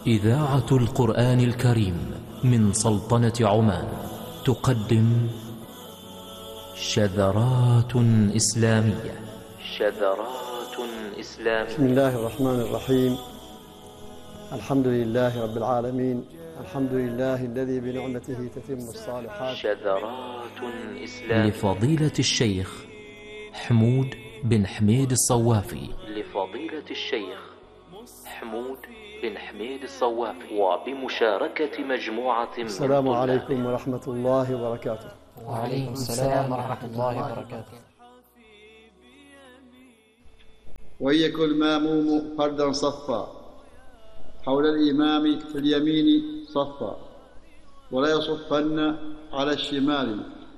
إذاعة القرآن الكريم من سلطنة عمان تقدم شذرات إسلامية. شذرات إسلامية. بسم الله الرحمن الرحيم. الحمد لله رب العالمين، الحمد لله الذي بنعمته تتم الصالحات. شذرات إسلامية لفضيلة الشيخ حمود بن حميد الصوافي. لفضيلة الشيخ حمود بن حميد الصوافي وبمشاركة مجموعة من السلام عليكم ورحمة الله وبركاته. وعليكم السلام ورحمة الله وبركاته. ويكن الماموم فردا صفا حول الإمام في اليمين صفا ولا يصفن على الشمال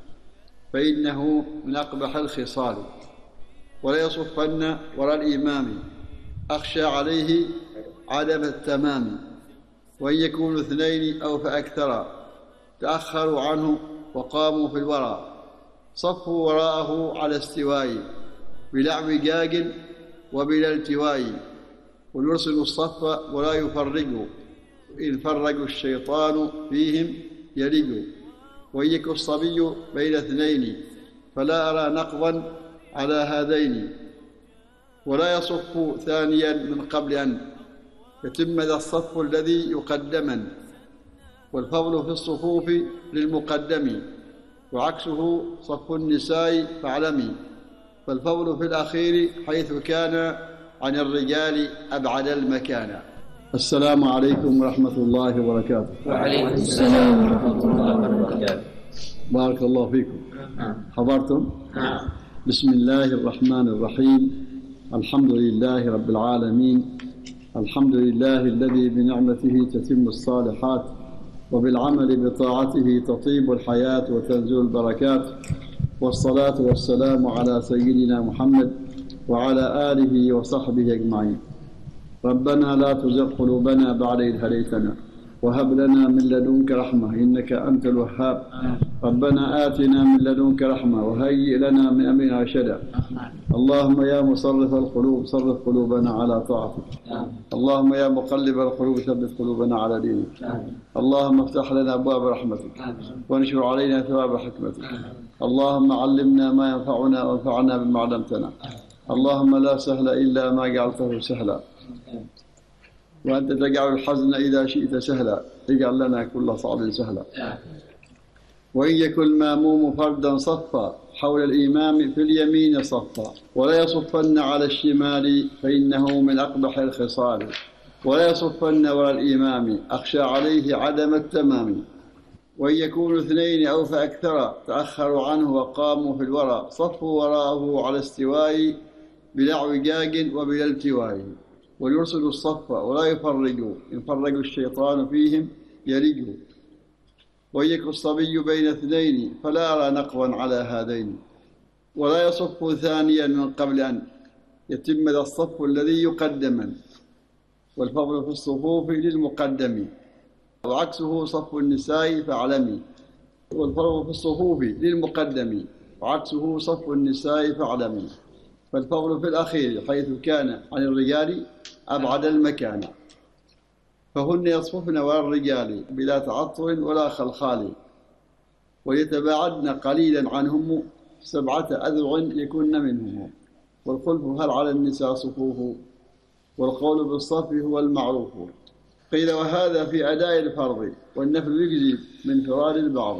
فإنه من أقبح الخصال، ولا يصفن وراء الإمام أخشى عليه عدم التمام، وإن يكونوا اثنين أو فأكثر تأخروا عنه وقاموا في الورى صفوا وراءه على استواء بلا اعوجاج وبلا التواء، ويرسل الصف ولا يفرقوا إن فرقوا الشيطان فيهم يلجوا، وإن يكن الصبي بين اثنين فلا أرى نقضا على هذين، ولا يصف ثانيا من قبل أن يتم ذا الصف الذي يقدما، والفضل في الصفوف للمقدم وعكسه صف النساء فاعلمي، فالفضل في الأخير حيث كان عن الرجال أبعد المكان. السلام عليكم ورحمة الله وبركاته. وعليكم السلام ورحمة الله وبركاته. بارك الله فيكم. حضرتم؟ بسم الله الرحمن الرحيم. الحمد لله رب العالمين، الحمد لله الذي بنعمته تتم الصالحات وبالعمل بطاعته تطيب الحياة وتنزل البركات، والصلاة والسلام على سيدنا محمد وعلى آله وصحبه أجمعين. ربنا لا تزغ قلوبنا بعد إذ هديتنا وهب لنا من لدنك رحمة إنك أنت الوهاب. ربنا آتنا من لدنك رحمة وهيئ لنا من أمرنا رشدا. اللهم يا مصرف القلوب صرف قلوبنا على طاعتك. اللهم يا مقلب القلوب ثبت قلوبنا على دينك. اللهم افتح لنا أبواب رحمتك وانشر علينا ثواب حكمتك. اللهم علمنا ما ينفعنا وانفعنا بما علمتنا. اللهم لا سهل إلا ما جعلته سهلا، وأنت تجعل الحزن إذا شئت سهلا، اجعل لنا كل صعب سهلا. وإن يكن الماموم فردا صفا حول الإمام في اليمين صفا ولا يصفن على الشمال فإنه من أقبح الخصال، ولا يصفن وراء الإمام أخشى عليه عدم التمام، وإن يكونوا اثنين أو فأكثر تأخروا عنه وقاموا في الورى صفوا وراءه على استواء بلا اعوجاج وبلا التواء، ويرسل الصف ولا يفرقوا إن فرقوا الشيطان فيهم يلجوا، وإن يكن الصبي بين اثنين فلا أرى نقضا على هذين، ولا يصف ثانيا من قبل أن يتم ذا الصف الذي يقدما، والفضل في الصفوف للمقدم وعكسه صف النساء فاعلمي، والفضل في الصفوف للمقدم وعكسه صف النساء فاعلمي، فالفضل في الأخير حيث كان عن الرجال أبعد المكان، فهن يصففن وراء الرجال بلا تعطل ولا خلخال، ويتباعدن قليلا عنهم 7 أذرع يكن منهم، والخلف هل على النساء صفوف، والقول بالصف هو المعروف. قيل وهذا في أداء الفرض، والنفل يجزي من فراد البعض،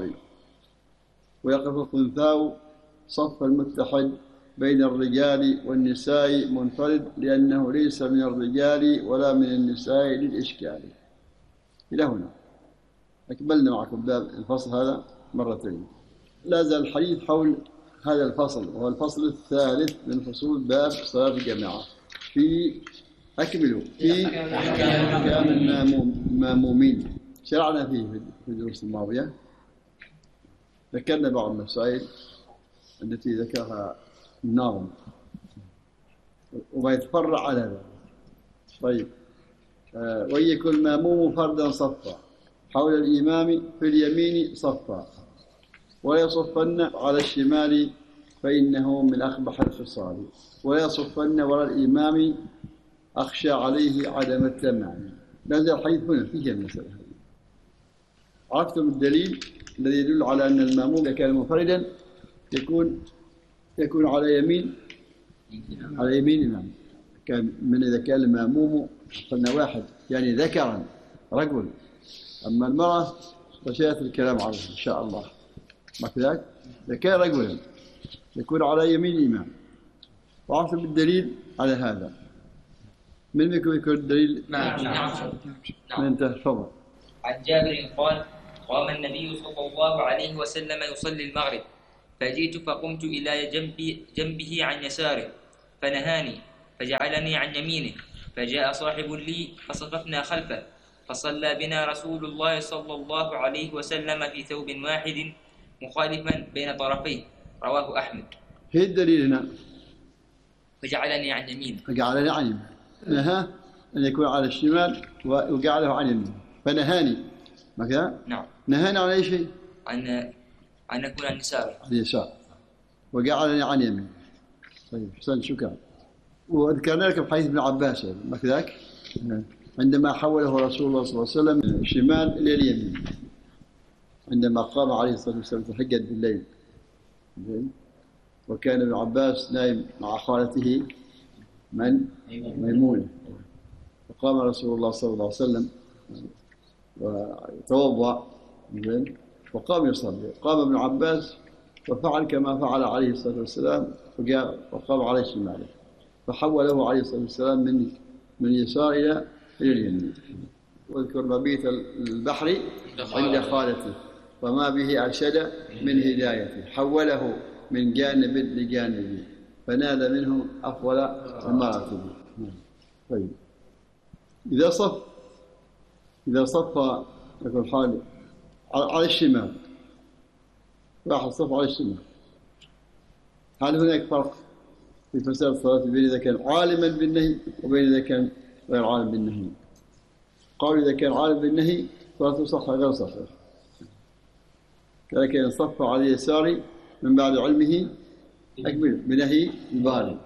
ويقف الخنثاء صف المتحد بين الرجال والنساء منفرد، لأنه ليس من الرجال ولا من النساء للإشكال. إلى هنا أكملنا معكم باب الفصل هذا مرتين. لا زال الحديث حول هذا الفصل، وهو الفصل الثالث من فصول باب صلاة الجماعة في أكملوا في أحكام المامومين. شرعنا فيه في الدروس الماضية، ذكرنا بعض المسائل التي ذكرها الناظم وما يتفرع على ذلك. طيب، وإن يكن الماموم فردا صفا حول الإمام في اليمين صفا ولا يصفن على الشمال فإنه من أقبح الخصال، ولا يصفن وراء الإمام أخشى عليه عدم التمام. نزل الحديث هنا فيه المسألة هذه. عرفتم الدليل الذي يدل على أن المأموم إذا كان منفردا يكون على يمين الإمام. كان إذا كان المأموم قلنا واحد يعني ذكرا رجل، أما المرأة فسيأتي الكلام عنه إن شاء الله. ما كذلك إذا كان رجلا يكون على يمين الإمام. وعرفتم الدليل على هذا. من يكون الدليل؟ نعم. من تفضل. عن جابر قال: قام النبي صلى الله عليه وسلم يصلي المغرب، فجئت فقمت إلى جنبه عن يساره فنهاني، فجعلني عن يمينه، فجاء صاحب لي فصففنا خلفه، فصلى بنا رسول الله صلى الله عليه وسلم في ثوب واحد مخالفا بين طرفيه. رواه أحمد. هي الدليل هنا. فجعلني عن يمينه. فجعلني عن يمينه. نهى أن يكون على الشمال وجعله عن يمينه. فنهاني. ما كذا؟ نعم. نهاني عن أي شيء؟ عن يكون عن يساره. عن اليسار. وجعلني عن يمينه. طيب حسن شكرا. وذكرنا لكم حديث ابن عباس ما كذاك؟ عندما حوله رسول الله صلى الله عليه وسلم من الشمال إلى اليمين، عندما قام عليه الصلاة والسلام تهجد بالليل، وكان ابن عباس نايم مع خالته ميمونة، فقام رسول الله صلى الله عليه وسلم وتوضأ وقام يصلي. قام ابن عباس وفعل كما فعل عليه الصلاة والسلام، وقام على شماله، فحوله عليه الصلاة والسلام من يسار إلى اليمين. واذكر مبيت البحر عند خالته وما به أرشد من هدايته، حوله من جانب لجانب فنال منه أفضل المراتب. طيب إذا صف يكون حال على الشمال، واحد صف على الشمال، هل هناك فرق في مسألة الصلاة بين إذا كان عالما بالنهي وبين إذا كان غير عالم بالنهي؟ قالوا إذا كان عالم بالنهي صلاته صح غير صحيح، كذلك إن صف على يساري من بعد علمه أكمل بنهي الباري.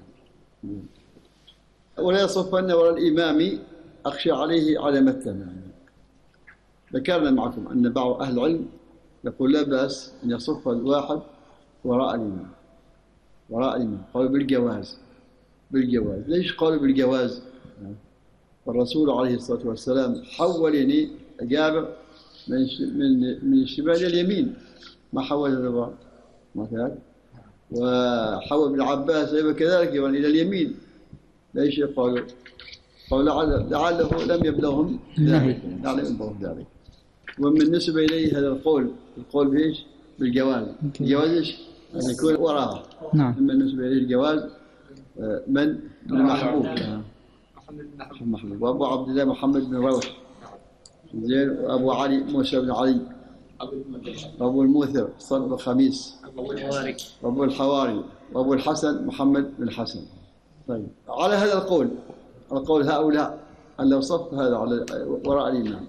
ولا يصفن وراء الإمام أخشى عليه علامة التمام. ذكرنا معكم أن بعض أهل العلم يقول لا بأس أن يصف الواحد وراء الإمام. قالوا بالجواز. ليش قالوا بالجواز؟ الرسول عليه الصلاة والسلام حولني جابر من الشمال إلى اليمين، ما حول الرضا ما كذلك، وحول ابن عباس أيضا كذلك إلى اليمين. ليش قالوا لعله لم يبلغهم ذلك. ومن نسب إليه هذا القول بإيش؟ بالجواز. الجواز إيش؟ أن يكون وراءه. نعم. من نسب إليه الجواز من المحبوب محمد، وأبو عبد الله محمد بن روح، زين، وأبو علي موسى بن علي، وأبو الموثر صلب الخميس، وأبو الحواري، وأبو الحسن محمد بن الحسن. طيب على هذا القول هؤلاء أن لو صف هذا على وراء الإمام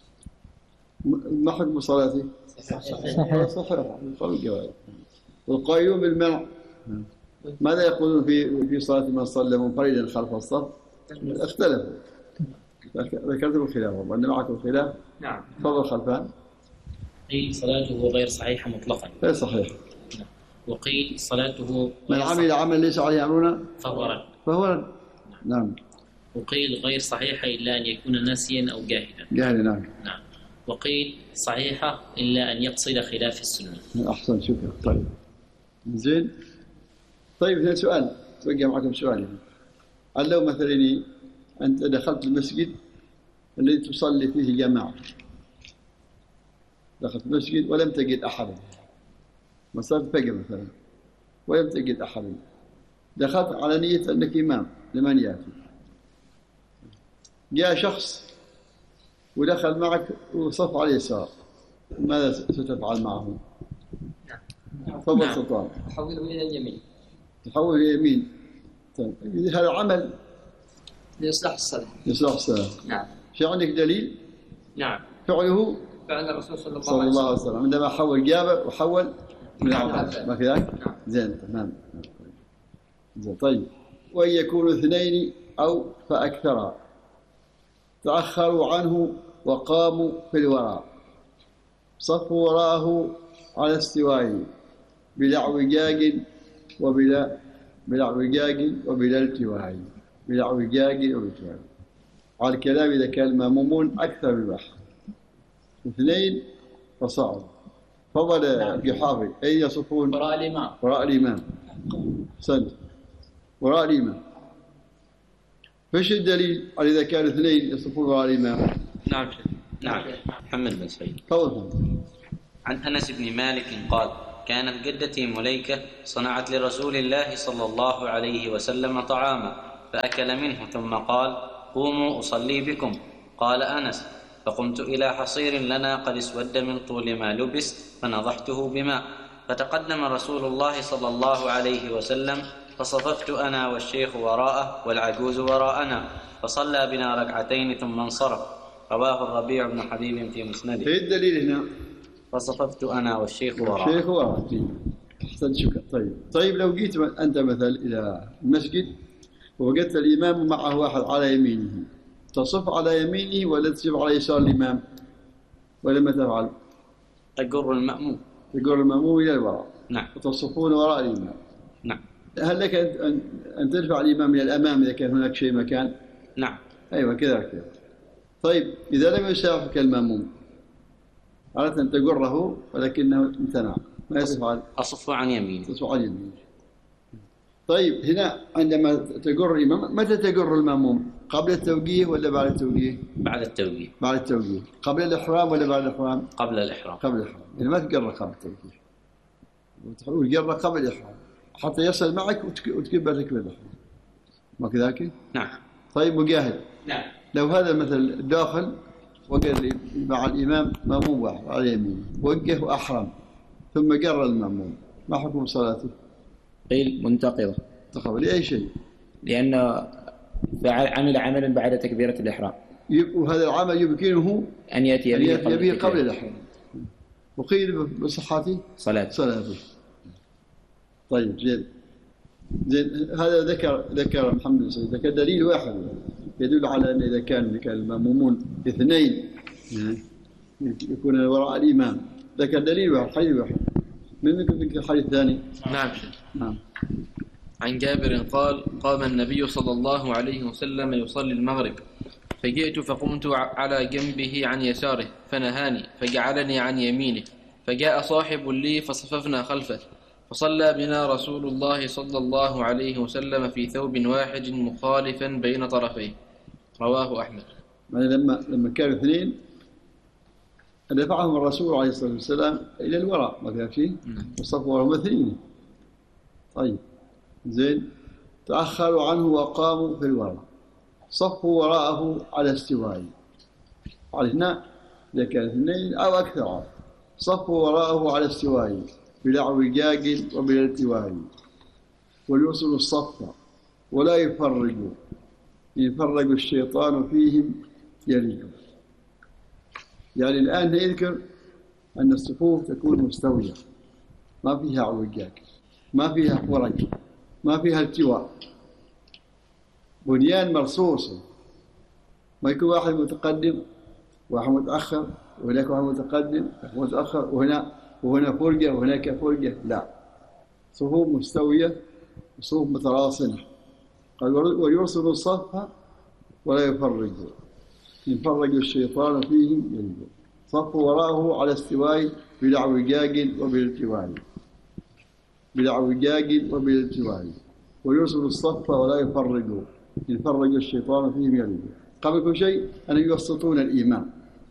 ما حكم صلاته؟ صحيح. قالوا الجواز. والقائلون بالمنع ماذا يقولون في صلاة من صلى منفردا خلف الصف؟ اختلفوا. ذكرتم الخلاف وأن معكم الخلاف. نعم. تفضل خلفان. قيل صلاته غير صحيحة مطلقا. غير صحيح. وقيل صلاته من عمل عمل ليس عليه أمرنا فهو رد. نعم. وقيل غير صحيحة إلا أن يكون ناسيا أو جاهلا. نعم. وقيل صحيحة إلا أن يقصد خلاف السنة. أحسن، شكرا. طيب زين. طيب هنا سؤال، توقع معكم سؤال. قال لو مثلا أنت دخلت المسجد الذي تصلي فيه جماعة، دخلت المسجد ولم تجد أحدا، مسافة فجر مثلا ولم تجد أحدا، دخلت على نية أنك إمام لمن يأتي، جاء شخص ودخل معك وصف على اليسار، ماذا ستفعل معه؟ تفضل سلطان. تحوله إلى اليمين. تحول إلى اليمين. طيب هذا عمل لإصلاح الصلاة. نعم. في عندك دليل؟ نعم. فعله فعل الرسول صلى الله عليه وسلم عندما حول جابر وحول من عباس، ما في ذلك؟ زين، تمام. زين. طيب وإن يكونوا اثنين أو فأكثر، تأخروا عنه وقاموا في الوراء، صفوا وراءه على استوائه بلا اعوجاج وبلا اعوجاج وبلا التواء، بلا اعوجاج وبلا التواء. على الكلام إذا كان المأمومون أكثر من واحد، اثنين فصعد. فضل ابن حافظ أين يصفون؟ وراء الإمام. وراء الإمام. سنت وراء الإمام. فايش الدليل على إذا كانوا اثنين يصفون وراء الإمام؟ نعم شيخ. نعم. محمد بن سعيد. تفضل. عن أنس بن مالك قال: كانت جدتي مليكة صنعت لرسول الله صلى الله عليه وسلم طعاما فأكل منه ثم قال: قوموا أصلي بكم. قال أنس: فقمت إلى حصير لنا قد اسود من طول ما لبس فنضحته بماء، فتقدم رسول الله صلى الله عليه وسلم فصففت أنا والشيخ وراءه والعجوز وراءنا، فصلى بنا ركعتين ثم انصرف. رواه الربيع بن حبيب في مسنده. ايه الدليل هنا؟ فصففت أنا والشيخ وراءه. الشيخ وراءه. أحسن، شكرا. طيب لو جيت أنت مثلا إلى المسجد ووجدت الإمام معه واحد على يمينه، تصف على يمينه ولا تصف على يسار الإمام؟ ولا ما تفعل؟ تجر المأموم. تجر المأموم إلى الوراء. نعم. وتصفون وراء الإمام. نعم. هل لك أن ترفع الإمام إلى الأمام إذا كان هناك شيء مكان؟ نعم. أيوة كذا. طيب إذا لم يسافك المأموم أردت أن تجره ولكنه امتنع، ما تفعل؟ أصف عن يمينه. تصف عن يمينه. طيب هنا عندما تجر الإمام، متى تجر المأموم؟ قبل التوجيه ولا بعد التوجيه؟ بعد التوجيه. بعد التوجيه. قبل الإحرام ولا بعد الإحرام؟ قبل الإحرام. قبل الإحرام. يعني ما تجر قبل التوجيه، وتجر قبل الإحرام حتى يصل معك وتكبر تكبيرة الإحرام، ما كذلك؟ نعم. طيب مجاهد. نعم. لو هذا مثل داخل وقال مع الإمام مأموم واحد على يمينه، وجه وأحرم ثم جر المأموم، ما حكم صلاته؟ قيل منتقضة. تقبل لأي شيء؟ لأنه عمل عملا بعد تكبيرة الإحرام، وهذا العمل يمكنه أن يأتي به قبل الإحرام، وقيل بصحة صلاته. طيب زين هذا ذكر محمد بن سعيد، ذكر دليل واحد يدل على أن إذا كان المأمومون اثنين يكون وراء الإمام. ذكر دليل واحد، حديث واحد. من ذكر الحديث الثاني؟ نعم شيخ. نعم. عن جابر قال: قام النبي صلى الله عليه وسلم يصلي المغرب، فجئت فقمت على جنبه عن يساره فنهاني فجعلني عن يمينه، فجاء صاحب لي فصففنا خلفه، فصلى بنا رسول الله صلى الله عليه وسلم في ثوب واحد مخالفا بين طرفيه. رواه أحمد. يعني لما كانوا اثنين دفعهم الرسول عليه الصلاة والسلام إلى الوراء، ما كان شيء، وصفوا وراءهم اثنين. طيب زين، تأخروا عنه وقاموا في الوراء، صفوا وراءه على استوائه. هنا إذا كان اثنين أو أكثر، صفوا وراءه على استوائه بلا اعوجاج وبلا التواء، وليوصلوا الصف ولا يفرقوا، يفرق الشيطان فيهم يليهم. يعني الآن يذكر أن الصفوف تكون مستوية، ما فيها اعوجاج، ما فيها فرق، ما فيها التواء، بنيان مرصوص، ما يكون واحد متقدم واحد متأخر، وهناك واحد متقدم واحد متأخر، وهنا فرقة وهناك فرقة، لا، صفوف مستوية وصفوف متراصنة. قال: ويرسل الصف ولا يفرقوا، يفرق الشيطان فيهم يليهم. صفوا وراءه على استواء بلا اعوجاج وبلا التواء، بلا اعوجاج وبلا التواء، ويرسل الصف ولا يفرقوا، يفرق الشيطان فيهم يليهم. قبل كل شيء أن يوسطون الإمام،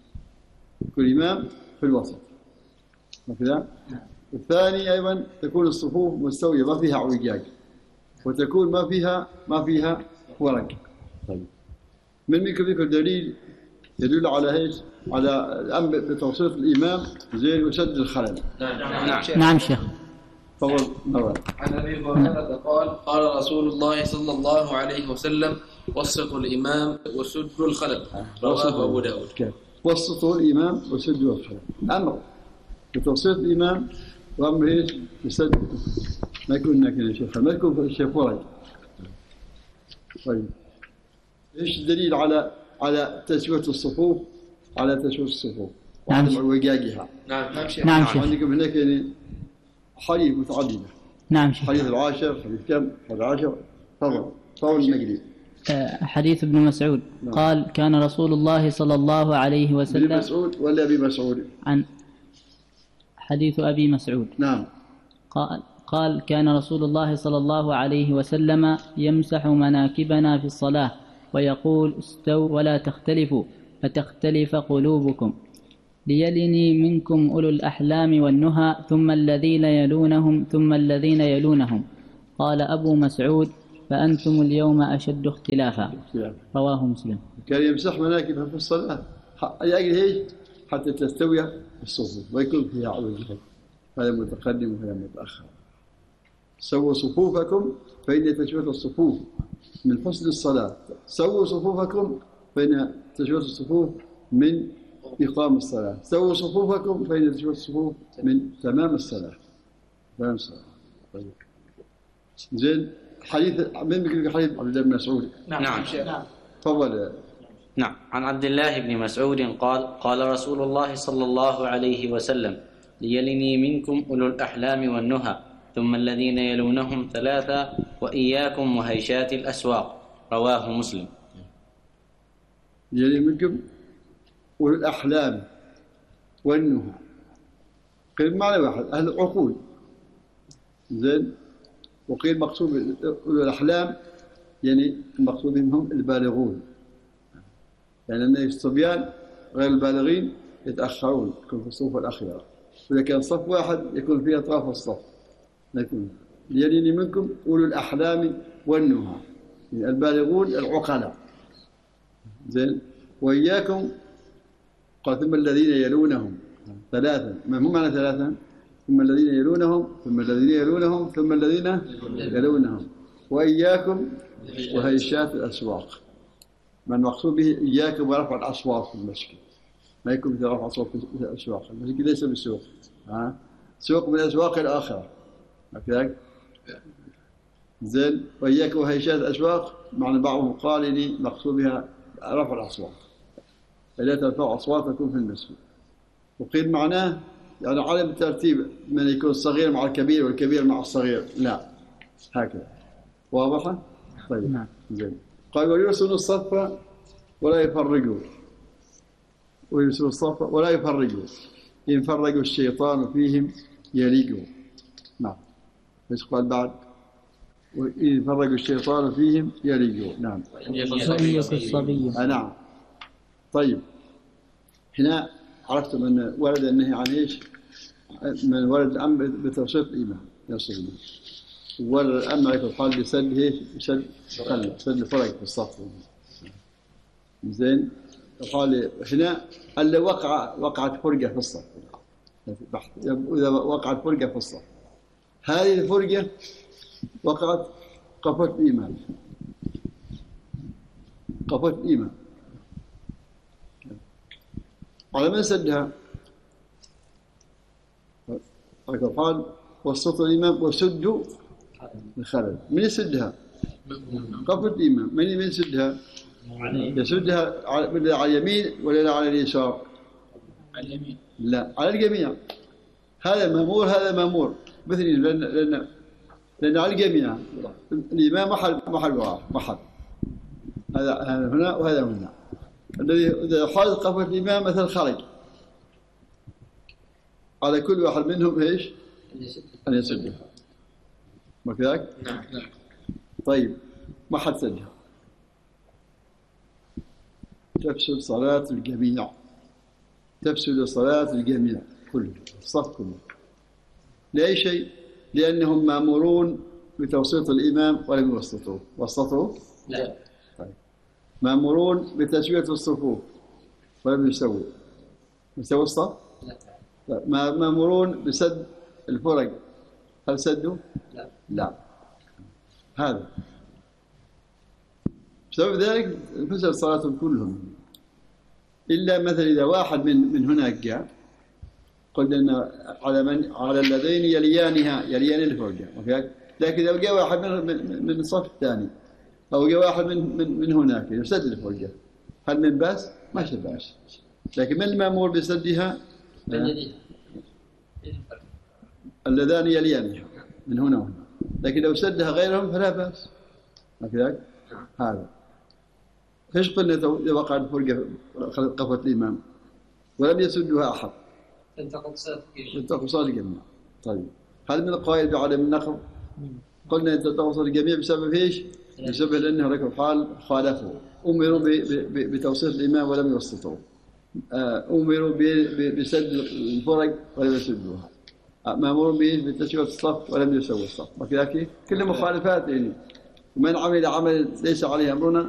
كل إمام في الوسط، مثلا. الثاني أيضا تكون الصفوف مستوية ما فيها اعوجاج، وتكون ما فيها ورق. طيب من ذكر دليل يدل على ايش؟ على الامر بتوسيط الامام زين وسد الخلل. نعم شيخ. تفضل نور. عن ابي هريره قال: قال رسول الله صلى الله عليه وسلم: وسطوا الامام وسدوا الخلل. رواه ابو داود. وسطوا الامام وسدوا الخلل، امر بتوسيط الامام وامر ايش؟ بسد، ما يكون هناك يا شيخ، ما يكون الشيخ ورق. طيب ايش الدليل على على تسوية الصفوف، على تسوية الصفوف نعم. وعدم وجاجها. نعم شيخ. نعم شيخ. عندكم هناك يعني حديث متعددة. نعم شيخ. حديث العاشر، حديث كم؟ حديث العاشر. تفضل المجلس. حديث ابن مسعود نعم. قال كان رسول الله صلى الله عليه وسلم. ابن مسعود ولا أبي مسعود؟ عن حديث أبي مسعود. نعم. قال كان رسول الله صلى الله عليه وسلم يمسح مناكبنا في الصلاة ويقول استووا ولا تختلفوا فتختلف قلوبكم ليلني منكم أولو الأحلام والنهى ثم الذين يلونهم ثم الذين يلونهم. قال أبو مسعود فأنتم اليوم أشد اختلافا. رواه مسلم. كان يمسح مناكبها في الصلاة يعني هيك حتى تستوي الصفوف ويكون فيها عوجها، هذا متقدم وهذا متأخر. سووا صفوفكم فإن تسوية الصفوف من حسن الصلاة. سووا صفوفكم فإن تسوية الصفوف من إقام الصلاة. سووا صفوفكم فإن تسوية الصفوف من تمام الصلاة. تمام الصلاة. طيب. زين حديث من بيقول حديث عبد الله بن مسعود. نعم. تفضل. نعم. عن عبد الله بن مسعود قال قال رسول الله صلى الله عليه وسلم ليلني منكم أولو الأحلام والنهى ثم الذين يلونهم ثلاثة وإياكم وهيشات الأسواق. رواه مسلم. يلي منكم أولو الأحلام والنهى قيل معنى واحد أهل العقول. زين وقيل مقصود أولو الأحلام يعني المقصود منهم البالغون، يعني أن الصبيان غير البالغين يتأخرون يكون في الصف الأخيرة، وإذا كان صف واحد يكون في أطراف الصف. لكن يليني منكم أولو الأحلام والنهى يعني البالغون العقلاء. زين وإياكم قال ثم الذين يلونهم ثلاثا. ما هم معنى ثلاثا؟ ثم الذين يلونهم ثم الذين يلونهم ثم الذين يلونهم وإياكم وهيشات الأسواق. ما المقصود به إياكم ورفع الأصوات في المسجد، ما يكون في رفع أصوات في الأسواق. المسجد ليس بالسوق، سوق من أسواق الآخرة هكذا. زين وإياكم وهيشات الأسواق معنى بعضهم قال إني مقصود بها رفع الأصوات، لا ترفعوا أصواتكم في المسجد. وقيل معناه يعني عدم ترتيب من يكون الصغير مع الكبير والكبير مع الصغير، لا هكذا. واضحة؟ طيب. نعم. زين قال ويرسلوا الصف ولا يفرقوا، ويرسلوا الصف ولا يفرقوا إن فرقوا الشيطان فيهم يليقوا. نعم. ايش قال بعد؟ وإن فرقوا الشيطان فيهم يليقوا. نعم. الصبي. نعم. طيب هنا عرفتم أن ورد النهي عن إيش؟ من ورد الأمر بتوسيط الإيمان يصل به، ورد الأمر في الحال بسد إيش؟ سد الفرق في الصف. زين الحال هنا اللي وقعت فرقة في الصف، إذا وقعت فرقة في الصف هذه الفرقة وقعت قفت الإيمان، قفت الإيمان. على من سدها؟ قال وسط الإمام وسدوا الخلل. من يسدها؟ قفل الإمام. من يسدها؟ يسدها على اليمين ولا على اليسار؟ على اليمين. لا على الجميع. هذا مأمور هذا مأمور مثل لأن على الجميع. الإمام محل هذا هنا وهذا هنا. الذي إذا حاز قفل الإمام مثل خرج على كل واحد منهم إيش؟ أن يسدها. ما كذلك؟ نعم. طيب ما حد سدها تفسد صلاة الجميع، تفسد صلاة الجميع كله الصف كله. لأي شيء؟ لأنهم مأمورون بتوسيط الإمام ولم يوسطوه. وسطوه؟ لا. طيب. مأمورون بتسوية الصفوف ولم يسووا الصف؟ لا. مأمورون بسد الفرق، هل سدوا؟ لا. لا. هذا بسبب ذلك فسد صلاتهم كلهم، إلا مثلا إذا واحد من هناك جاء قلنا أن على الذين يليان الفرقة. لكن إذا جاء واحد من الصف الثاني أو جاء واحد من هناك يسد الفرقة، هل من بأس؟ ما في بأس، لكن من المأمور بسدها؟ اللذان يليانها من هنا وهنا، لكن لو سدها غيرهم فلا بأس. ما في ذلك؟ هذا. ايش قلنا إذا وقعت فرقة قفة الإمام ولم يسدها أحد؟ تلتقط صلاة الجميع. طيب هذا من القواعد بعدم النقض. قلنا أن تلتقط صلاة الجميع بسبب ايش؟ بسبب أنه ركب حال خالفوا، أمروا بتوصيف الإمام ولم يوسطوه، أمروا بسد الفرق ولم يسدوها، مأمور بتسوية الصف ولم يسوي الصف. وكذلك كل مخالفات يعني، ومن عمل عمل ليس عليه أمرنا